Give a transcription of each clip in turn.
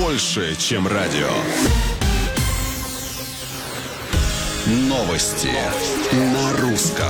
больше, чем радио. Новости на русском.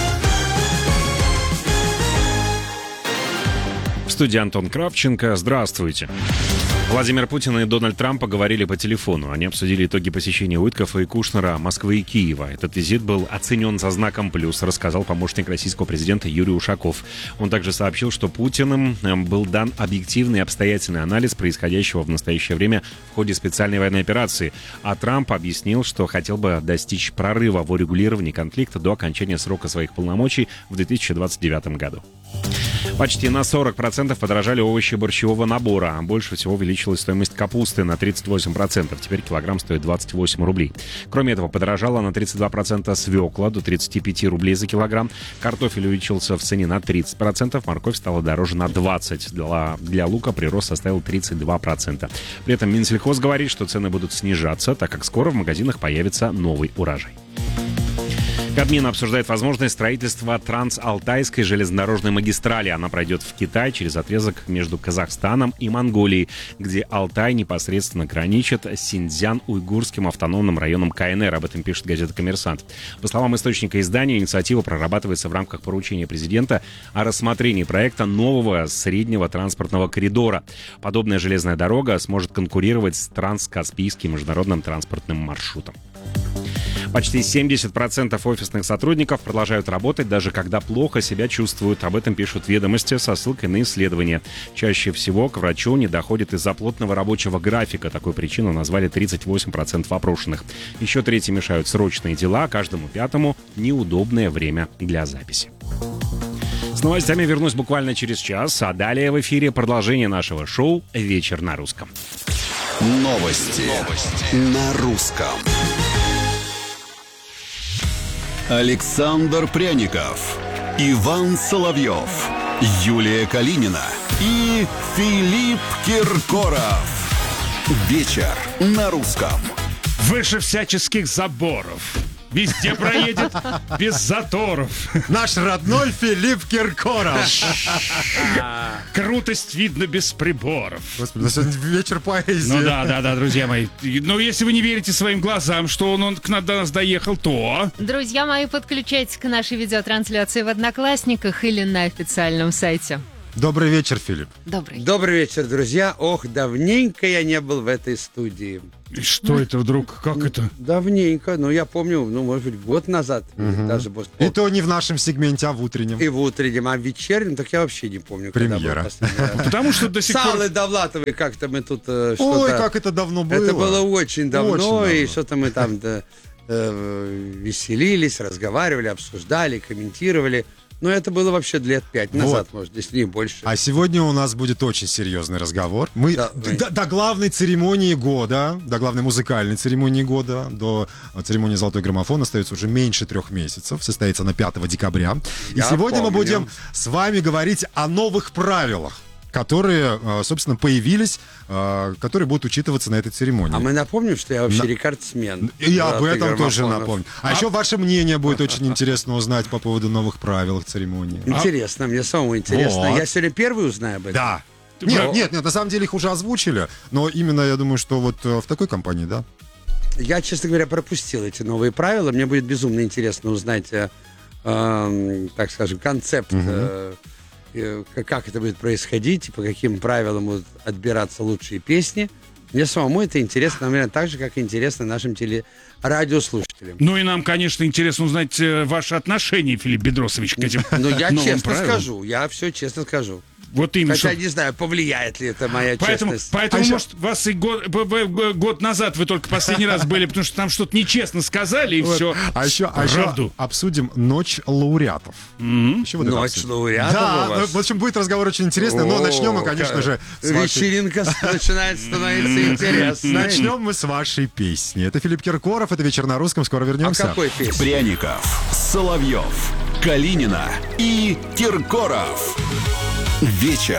В студии Антон Кравченко. Здравствуйте. Владимир Путин и Дональд Трамп поговорили по телефону. Они обсудили итоги посещения Уиткофа и Кушнера Москвы и Киева. Этот визит был оценен со знаком плюс, рассказал помощник российского президента Юрий Ушаков. Он также сообщил, что Путиным был дан объективный и обстоятельный анализ происходящего в настоящее время в ходе специальной военной операции. А Трамп объяснил, что хотел бы достичь прорыва в урегулировании конфликта до окончания срока своих полномочий в 2029 году. Почти на 40% подорожали овощи борщевого набора. Больше всего увеличилась стоимость капусты на 38%. Теперь килограмм стоит 28 рублей. Кроме этого, подорожала на 32% свекла, до 35 рублей за килограмм. Картофель увеличился в цене на 30%. Морковь стала дороже на 20%. Для лука прирост составил 32%. При этом Минсельхоз говорит, что цены будут снижаться, так как скоро в магазинах появится новый урожай. Кабмин обсуждает возможность строительства Трансалтайской железнодорожной магистрали. Она пройдет в Китай через отрезок между Казахстаном и Монголией, где Алтай непосредственно граничит с Синьцзян-Уйгурским автономным районом КНР. Об этом пишет газета «Коммерсант». По словам источника издания, инициатива прорабатывается в рамках поручения президента о рассмотрении проекта нового среднего транспортного коридора. Подобная железная дорога сможет конкурировать с Транскаспийским международным транспортным маршрутом. Почти 70% офисных сотрудников продолжают работать, даже когда плохо себя чувствуют. Об этом пишут «Ведомости» со ссылкой на исследования. Чаще всего к врачу не доходит из-за плотного рабочего графика. Такую причину назвали 38% опрошенных. Еще трети мешают срочные дела, каждому пятому неудобное время для записи. С новостями вернусь буквально через час, а далее в эфире продолжение нашего шоу «Вечер на русском». Новости на русском. Александр Пряников, Иван Соловьев, Юлия Калинина и Филипп Киркоров. Вечер на русском. Выше всяческих заборов. Везде проедет без заторов. Наш родной Филипп Киркоров. Крутость видно без приборов. Господи, сегодня вечер поэзии. Ну да, друзья мои. Но если вы не верите своим глазам, что он до нас доехал, то... Друзья мои, подключайтесь к нашей видеотрансляции в Одноклассниках или на официальном сайте. Добрый вечер, Филипп. Добрый вечер, друзья. Ох, давненько я не был в этой студии. И что это вдруг? Как это? Давненько. Я помню, может быть, год назад. Даже И то не в нашем сегменте, а в утреннем. И в утреннем, а в вечернем, так я вообще не помню. Премьера. Потому что до сих пор... С Аллой Довлатовой как-то мы тут что-то... Ой, как это давно было. Это было очень давно, Очень давно. И что-то мы там веселились, разговаривали, обсуждали, комментировали. Но это было вообще лет 5 назад, может, если не больше. А сегодня у нас будет очень серьезный разговор. Мы до главной церемонии года, до главной музыкальной церемонии года, до церемонии «Золотой граммофон» остается уже меньше 3 месяцев. Состоится на 5 декабря. И сегодня мы будем с вами говорить о новых правилах, которые, собственно, появились, которые будут учитываться на этой церемонии. А мы напомним, что я вообще рекордсмен. И об этом тоже напомню. А еще ваше мнение будет очень интересно узнать по поводу новых правил церемонии. Интересно, мне самому интересно. Вот. Я сегодня первый узнаю об этом? Да. Нет, на самом деле их уже озвучили, но именно, я думаю, что вот в такой компании, да. Я, честно говоря, пропустил эти новые правила. Мне будет безумно интересно узнать, так скажем, концепт, как это будет происходить, и по каким правилам будут отбираться лучшие песни. Мне самому это интересно, наверное, так же, как и интересно нашим радиослушателям. Ну и нам, конечно, интересно узнать ваши отношения, Филипп Бедросович, к этим я новым честно правилам. скажу, я все честно скажу. Вот именно. Хотя не знаю, повлияет ли это моя честность. Поэтому может, вас и год назад вы только последний раз были, потому что там что-то нечестно сказали, и все. А еще обсудим «Ночь лауреатов». Ночь лауреатов да, у вас? в общем, будет разговор очень интересный, но начнем мы, конечно же, с вашей... Вечеринка начинает становиться интересной. Начнем мы с вашей песни. Это Филипп Киркоров, это «Вечер на русском», скоро вернемся. А какой песни? Пряников, Соловьев, Калинина и Киркоров. Вечер